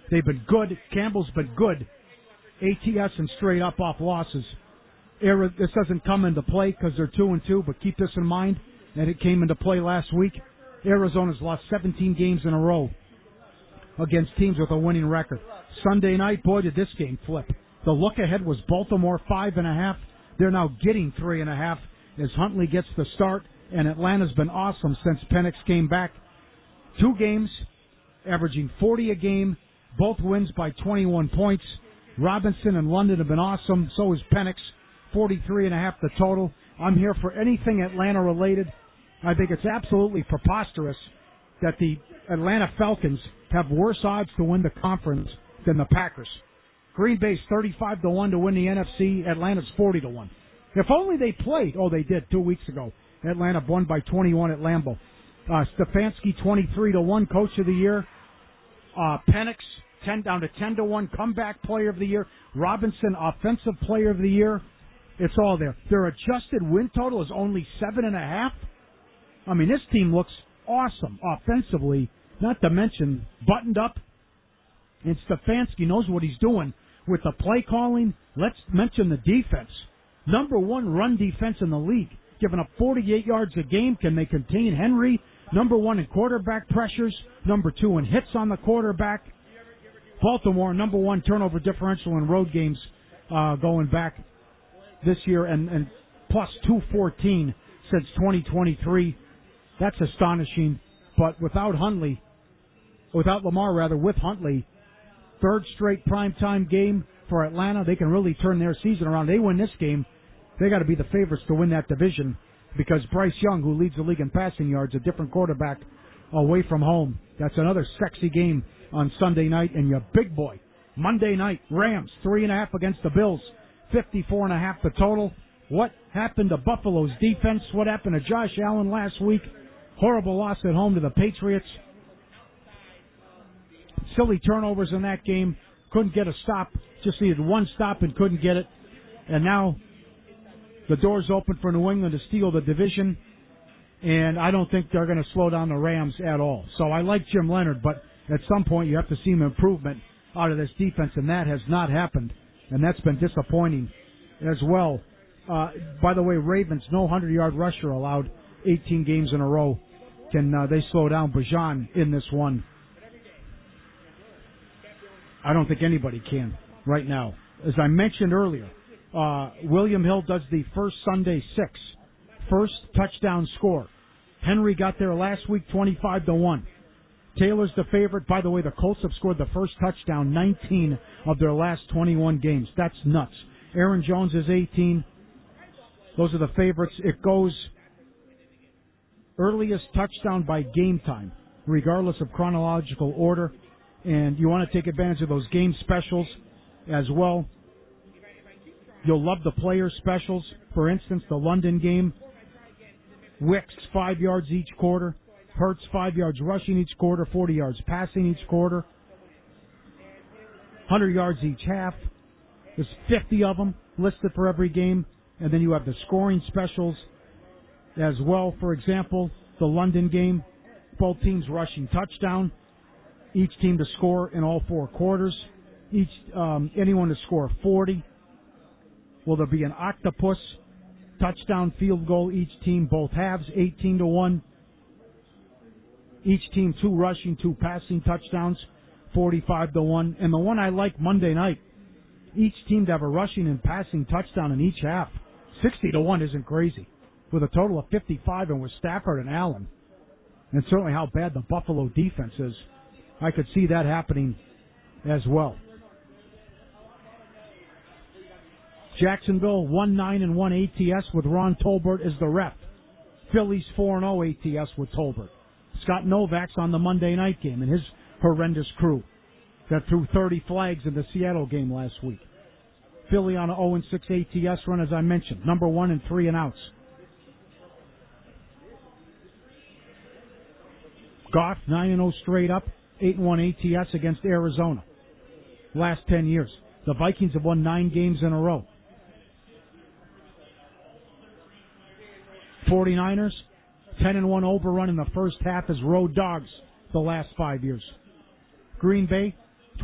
They've been good. Campbell's been good. ATS and straight up off losses. This doesn't come into play because they're 2-2, but keep this in mind that it came into play last week. Arizona's lost 17 games in a row against teams with a winning record. Sunday night, boy, did this game flip. The look ahead was Baltimore 5.5. They're now getting 3.5 as Huntley gets the start, and Atlanta's been awesome since Penix came back. 2 games, averaging 40 a game, both wins by 21 points. Robinson and London have been awesome. So is Penix, 43.5 the total. I'm here for anything Atlanta related. I think it's absolutely preposterous that the Atlanta Falcons have worse odds to win the conference than the Packers. Green Bay's 35-1 to win the NFC. Atlanta's 40-1. If only they played. Oh, they did 2 weeks ago. Atlanta won by 21 at Lambeau. Stefanski 23-1 Coach of the Year. Penix 10 down to 10-1 Comeback Player of the Year. Robinson Offensive Player of the Year. It's all there. Their adjusted win total is only 7.5. I mean, this team looks awesome offensively. Not to mention buttoned up. And Stefanski knows what he's doing with the play calling. Let's mention the defense. Number 1 run defense in the league. Giving up 48 yards a game. Can they contain Henry? Number 1 in quarterback pressures. Number 2 in hits on the quarterback. Baltimore, number 1 turnover differential in road games going back this year, and plus 214 since 2023. That's astonishing. But with Lamar, with Huntley, third straight primetime game for Atlanta. They can really turn their season around. They win this game, they got to be the favorites to win that division because Bryce Young, who leads the league in passing yards, a different quarterback away from home. That's another sexy game on Sunday night. And your big boy, Monday night, Rams, 3.5 against the Bills, 54.5 the total. What happened to Buffalo's defense? What happened to Josh Allen last week? Horrible loss at home to the Patriots. Silly turnovers in that game. Couldn't get a stop. Just needed one stop and couldn't get it. And now the door's open for New England to steal the division. And I don't think they're going to slow down the Rams at all. So I like Jim Leonard, but at some point you have to see an improvement out of this defense, and that has not happened. And that's been disappointing as well. By the way, Ravens, no 100-yard rusher allowed 18 games in a row. Can they slow down Bijan in this one? I don't think anybody can right now. As I mentioned earlier, William Hill does the first Sunday 6. First touchdown score. Henry got there last week 25-1. Taylor's the favorite. By the way, the Colts have scored the first touchdown 19 of their last 21 games. That's nuts. Aaron Jones is 18. Those are the favorites. It goes earliest touchdown by game time, regardless of chronological order. And you want to take advantage of those game specials as well. You'll love the player specials. For instance, the London game. Wicks, 5 yards each quarter. Hurts, 5 yards rushing each quarter, 40 yards passing each quarter. 100 yards each half. There's 50 of them listed for every game. And then you have the scoring specials as well. For example, the London game, both teams rushing touchdown. Each team to score in all 4 quarters. Anyone to score 40. Will there be an octopus touchdown field goal? Each team, both halves, 18-1. Each team 2 rushing, 2 passing touchdowns, 45-1. And the one I like Monday night, each team to have a rushing and passing touchdown in each half. 60-1 isn't crazy. With a total of 55 and with Stafford and Allen. And certainly how bad the Buffalo defense is. I could see that happening as well. Jacksonville 1-9-1 ATS with Ron Tolbert as the ref. Phillies 4-0 ATS with Tolbert. Scott Novak's on the Monday night game and his horrendous crew that threw 30 flags in the Seattle game last week. Philly on an 0-6 ATS run, as I mentioned. Number 1 and 3 and outs. Goff 9-0 straight up. 8-1 ATS against Arizona. Last 10 years. The Vikings have won 9 games in a row. 49ers, 10-1 overrun in the first half as road dogs the last 5 years. Green Bay,